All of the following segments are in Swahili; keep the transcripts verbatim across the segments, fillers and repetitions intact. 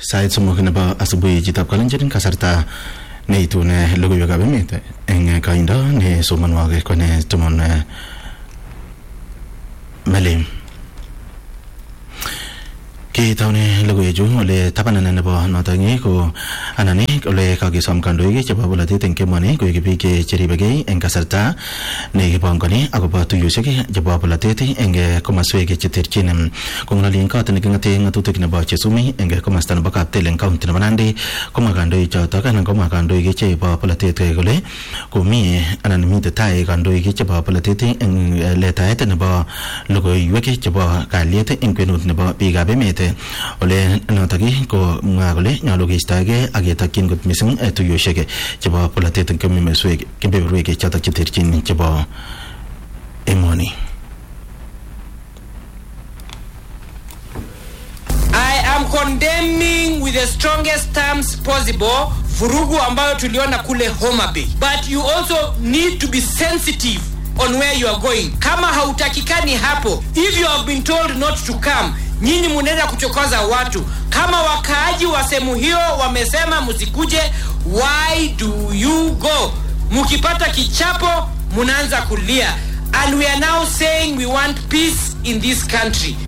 sait somok nebo asubuhi chitab Kalenjin kasarta neitune logoiwekab emet eng kaindo ne somanwogik ko ne tumon Malim. Kitaune logoiwechu ole tabanana nebo notongi ko anani ole kakisom kandoik chebo bolotet eng kemoni koek biik cheribegei eng kasarta nekipongoni akobo tuiyosiek chebo bolotet eng komaswek cheterchin. Kong'ololien kot neking'ate ng'atutik nebo Chesumi eng komasta nebo Kaptel eng county nebo Nandi komwa kandoik chotok anan komwa kandoik chebo bolotet kole komi anan mitei tai kandoik chebo bolotet eng letaet nebo logoiwek chebo kalyet eng kwenut nebo biikab emet. Ole notok ko mwa kole nyolu keistoegei ak ketokyin kot mising tuiyosiek chebo bolotet eng kebeberwek chotok cheterchin chebo emoni. I am condemning with the strongest terms possible vurugu ambayo tuliona kule Homa Bay, but you also need to be sensitive on where you are going. Kama hautakikani hapo, if you have been told not to come, nyinyi munenda kuchokoza watu. Kama wakaaji wa sehemu hiyo wamesema musikuje, why do you go? Mukipata kichapo munaanza kulia. And we are now saying we want peace in this country.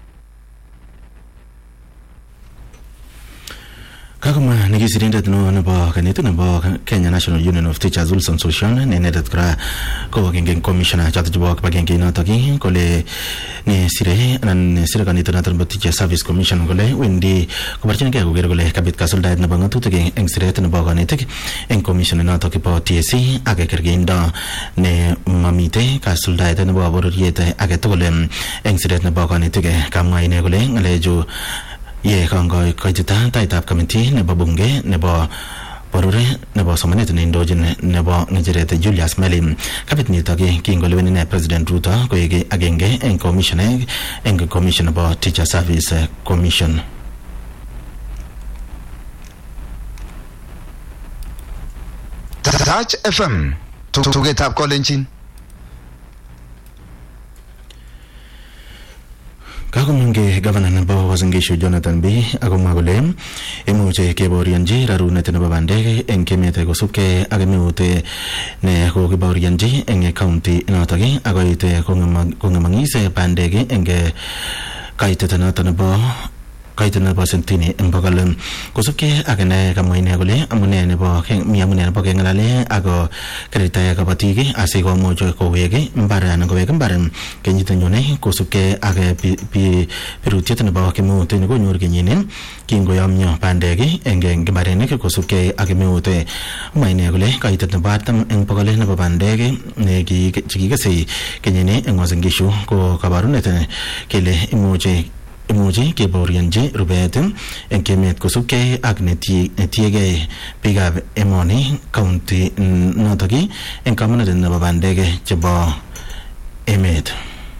Kakuma nikisirindet no nebo kanetu nebo Kenya National Union of Teachers Wilson Solution nenedet kora ko genge commissioner chato chebo kibagenge notok kole ni sire anan sire kanetu notok nebo Teacher Service Commission kole wendi kobarchinigei koker kole kabit kasuldaet nebo ngatutik eng siret nebo kanetik eng commission notok bo T S C ak kergeindo ne mamite kasuldaet nebo bororiet age tugul eng siret nebo kanetik. Kamwa ine kole ngalechu ye kangoi koitita taitab committee nebo bunge nebo borore nebo somanet neindochin nebo ngecheret Julius Malim. Kabit nitok kingolewen ine President Ruto koek agenge eng commissioner eng commission nebo Teacher Service Commission. Touch F M tugetab Kalenjin. Kakomunge Governor nebo Uasin Gishu Jonathan B akomwa kole imuche kebaorionji rarunet nebo bandek eng emet kosubkei ak kemeut ne kokibaorionji eng county notok akoit kong'emang'is bandek eng kaitet notok nebo kaitet nebo sentini eng bokol kosubkei ak ne kamwa ine kole amune nebo mi amune nebo keng'alale ako kerita kabatik asikomuch kowek mbar anan kowek mbar kenyit nenyone kosubkei ak birutiet nebo kemeut nekonyor kenyini kingoyomyo bandek eng mbarenik kosubkei ak kemeut. Mwa ine kole kaitet nebo artam eng bokol nebo bandek chekikesei kenyini eng Uasin Gishu ko kabarunet kele imuche imuchi kebaorionji rubet eng emet kosubkei ak netiegei biikab emoni county notok eng kamunet nebo bandek chebo emet.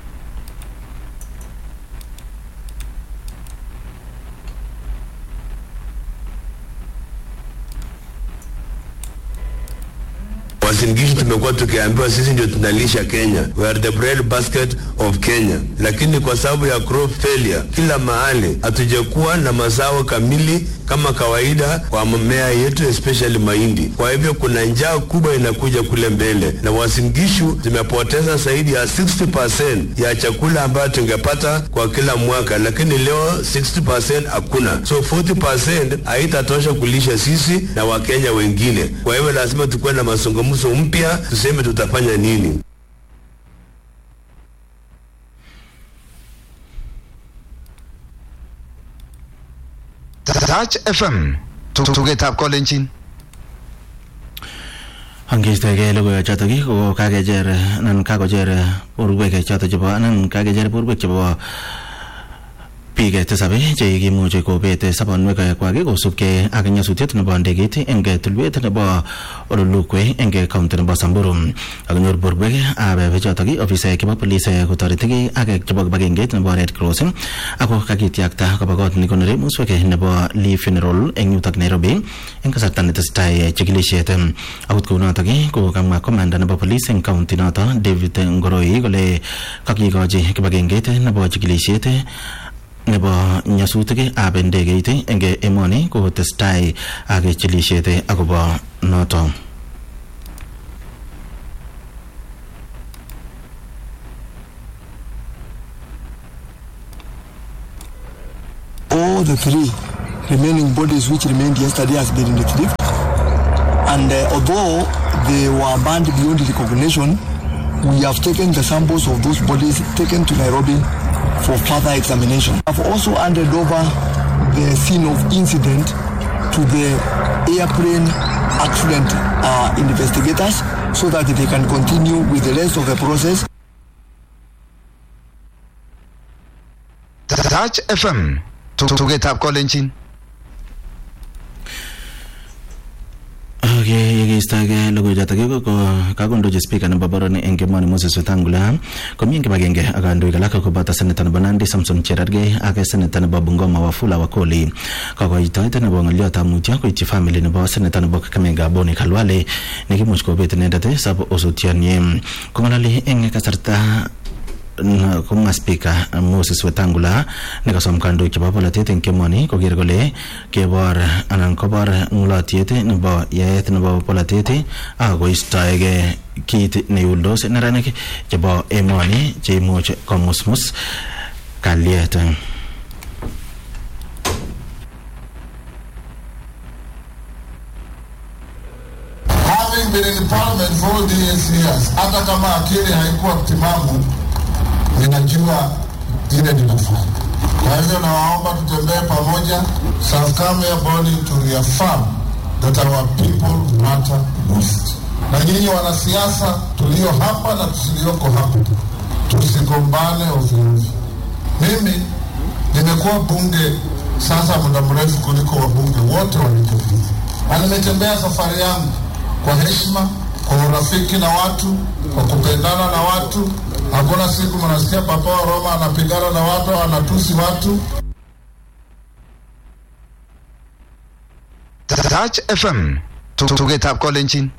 Uasin Gishu tumekuwa tukiambiwa sisi ndio tunalisha Kenya, we are the bread basket of Kenya, lakini kwa sababu ya crop failure kila mahali hatujakuwa na mazao kamili kama kawaida kwa mmea yetu especially mahindi. Kwa hivyo kuna njaa kubwa inakuja kule mbele, na Uasin Gishu zimepoteza zaidi ya sixty percent ya chakula ambayo tungepata kwa kila mwaka, lakini leo sixty percent hakuna, so forty percent haitatosha kulisha sisi na Wakenya wengine. Kwa hivyo lazima tukue na mazungumzo mpya, tuseme tutafanya nini. Touch F M tugetab Kalenjin. Angistege logoiwek chotok ko kakejer anan kakojer borwek chotok chebo anan kakejer borwek chebo biik tisab chekimuch kobet sobonwek kwak kosubkei ak nyasutiet nebo ndegeit eng tulwet nebo Ololukwe eng county nebo Samburu. Akonyor borwek ab bichotok ofisaek chebo police kotoretigei ak chebo kibagengeit nebo Red Cross ako kakitiakta koba kot nekonore muswek nebo Lee Funeral eng yutok Nairobi eng kasarta netesetai chikilisiet. Akot kounotok ko kamwa komanda nebo police eng county notok David Ngoroi kole kakikochi kibagengeit nebo chikilisiet nebo nyasutik ab ndegeit eng emoni ko testai ak chilisiet akobo noto. All the three remaining bodies which remained yesterday has been retrieved, and uh, although they were banned beyond recognition, we have taken the samples of those bodies taken to Nairobi for further examination. I've also handed over the scene of incident to the airplane accident uh, investigators so that they can continue with the rest of the process. Touch F M. Tugetab Kolenjin. Okay, yekistoege logoichotok ko kakondochi speaker nebo boroni eng emoni Moses Wetangula komi kibagenge ak kandoik alak koboto senator nebo Nandi Samson Cherargei ak senator nebo Bungoma Wafula Wakoli. Kakoitoet nebo ng'oliotab mutyo koityi family nebo senator nebo Kakamega Boni Khalwale nekimuch kobet inendet sab osotionyi. Kong'ololi eng kasarta kuma speaker Moses Wetangula nekasom kandoik chebo polatet eng kemoni koker kole kebor anan kobor ng'ulotiet nebo yaet nebo polatet ak koistoege kit neyuldos neranik chebo emoni cheimuch komusmus kalyet. Having been in parliament for all these years, hata kama akili haikuwa timamu, ninajua ile ninafanya. Kwa hivyo nawaomba tutembee pamoja. So I've come here Boni to reaffirm that our people matter most. Na nyinyi wanasiasa tulio hapa na tusioko hapa, tusigombane ovyo. Mimi nimekuwa bunge sasa muda mrefu kuliko wabunge wote waliopita. Na nimetembea safari yangu kwa heshima, kwa urafiki na watu, kwa kupendana na watu. Hakuna siku mnasikia Papa wa Roma anapigana na watu, anatusi watu. Touch F M. Tugetab Kolenjin.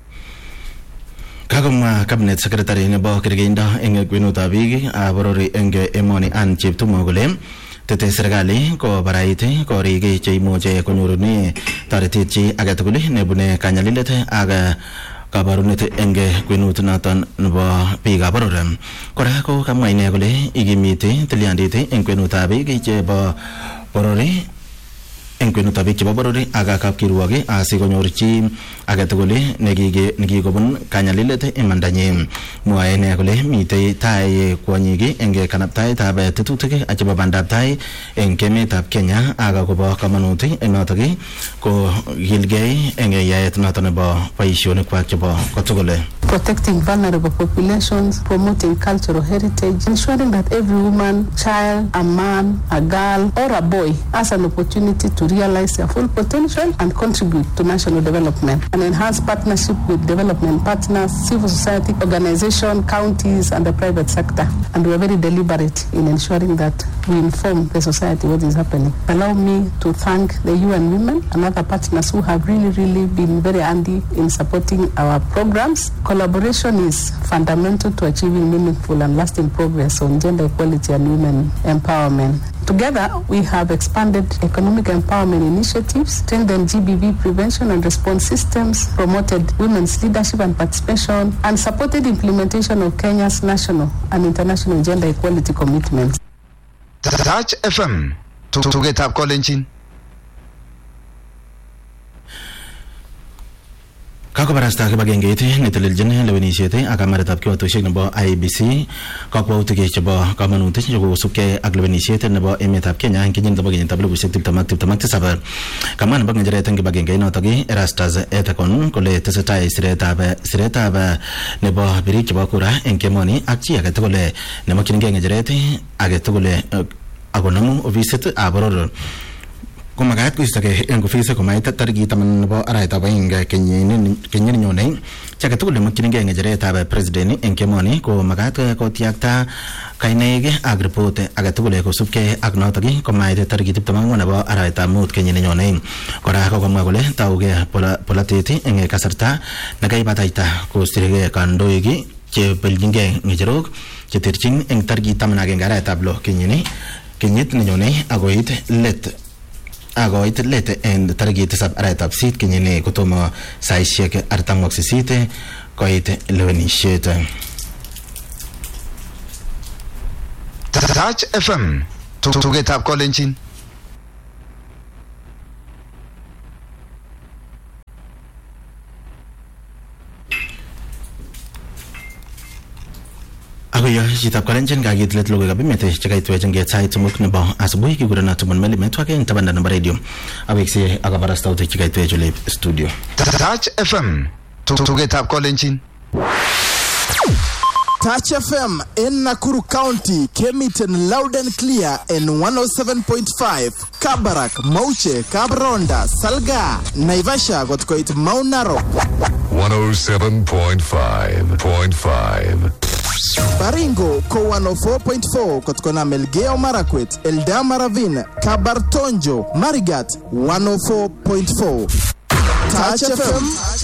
Kagomwa cabinet secretary nebo kergeindo eng kwenutab biik aborori eng emoni Ann Cheptumo kole tete serikali ko barait korik cheimuche konyorune toretet chi age tugul nebune kanyalilet ak kabarunet eng kwenut noton nebo biikab boror. Kora ko kamwa ine kole igimite tilyandit eng kwenutab biik chebo borori eng kwenutab biik chebo borori ak kapkirwoge asikonyor chi age tugul nekikobun kanyalilet imandanyi. Mwae ine kole mitei tai kwonyik eng kanaptaetab tetutik chebo bandab tai eng emetab Kenya ak akobo kamanut notok ko gilgei eng yaet noton nebo boisionikwak chebo kotugul. Protecting vulnerable populations, promoting cultural heritage, ensuring that every woman, child, a man, a girl, or a boy has an opportunity to realize their full potential and contribute to national development, and enhance partnership with development partners, civil society organizations, counties, and the private sector. And we are very deliberate in ensuring that we inform the society what is happening. Allow me to thank the U N Women and other partners who have really, really been very handy in supporting our programs. Collaboration is fundamental to achieving meaningful and lasting progress on gender equality and women empowerment. Together, we have expanded economic empowerment initiatives, strengthened G B V prevention and response systems, promoted women's leadership and participation, and supported implementation of Kenya's national and international gender equality commitments. Touch F M. Tugetab Kolenjin. Kakobarasta kibagengeit netelelchin lewenisiet ak kameratab kiwatoshek nebo I B C kakwautik chebo kamanut chekosubkei ak lewenisiet nebo emetab Kenya eng kenyit nebo kenyitab elipusiek tiptem ak tiptem ak tisab. Kamwa nebo ng'echeret eng kibagengeit notok Erastus Ethekon kole tesetai siretab siretab nebo birik chebo kura eng emoni ak chi age tugul nemokyingei ng'echeret age tugul akonamu ofisit ab boror. Kumagat kuistake eng ofisi komait tarikit taman nebo arawetab aeng kenyini nyone chake tugul nemokyingei ng'echeretab president eng emoni ko magat kotiakta kainaik ak report age tugul kosubkei ak notok komait tarikit tiptem ak ang'wan nebo arawetab mut kenyini nyone. Kora kokomwa kole taugei polatet eng kasarta nekaibataita kosirgei kandoik chebeljingei ng'echerok cheterchin eng tarikit taman ak agenge arawetab lo kenyini kenyit nenyone akoit let akoit let en tarikit tisab arawetab sisit kenyini kotomo saisiek artam ak sisit koit lewenisiet. Touch F M tugetab kolenjin. Akoyo chitab kolenjin kakit let logoiwekab emet chekaitwech eng sait somok nebo asubuhi kigurena Tumon Meli metwake eng tabanda nebo radio awekse akabarastautik chekaitwech ole studio. Touch F M tugetab kolenjin. Touch F M in Nakuru County came it in loud and clear in one oh seven point five. Kabarak, Mauche, Kabronda, Salga, Naivasha got quite Mount Narok. one oh seven point five point five. Baringo, Ko one oh four point four, Kotkona Melgeo Marakwet, Eldama Ravine, Kabartonjo, Marigat, one oh four point four. Touch F M,